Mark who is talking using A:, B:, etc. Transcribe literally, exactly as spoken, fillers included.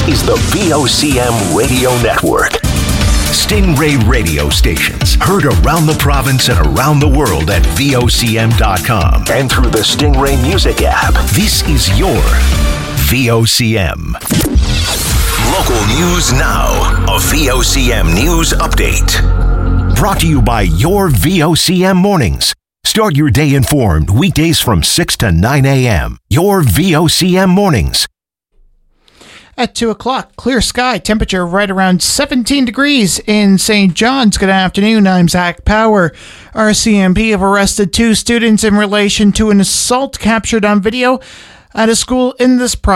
A: is the V O C M Radio Network. Stingray radio stations heard around the province and around the world at V O C M dot com and through the Stingray Music app. This is your V O C M. Local news now. A V O C M News Update. Brought to you by your V O C M Mornings. Start your day informed weekdays from six to nine a.m. Your V O C M Mornings.
B: At two o'clock, clear sky, temperature right around seventeen degrees in Saint John's. Good afternoon, I'm Zach Power. R C M P have arrested two students in relation to an assault captured on video at a school in this province.